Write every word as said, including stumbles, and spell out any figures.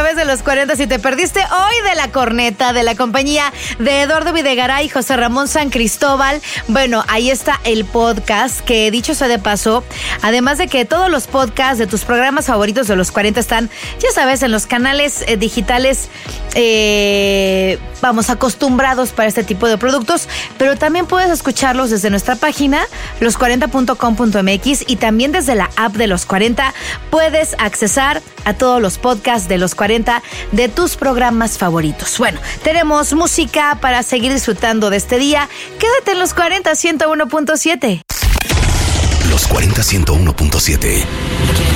través de los cuarenta. Si te perdiste hoy de la corneta de la compañía de Eduardo Videgaray y José Ramón San Cristóbal, bueno, ahí está el podcast que, dicho sea de paso, además de que todos los podcasts de tus programas favoritos de los cuarenta están, ya sabes, en los canales eh, digitales, eh, vamos, acostumbrados para este tipo de productos, pero también puedes escucharlos desde nuestra página, los cuarenta punto com punto m x, y también desde la app de Los cuarenta puedes accesar a todos los podcasts de Los cuarenta de tus programas favoritos. Bueno, tenemos música para seguir disfrutando de este día. Quédate en Los cuarenta ciento uno punto siete. Los cuarenta ciento uno punto siete.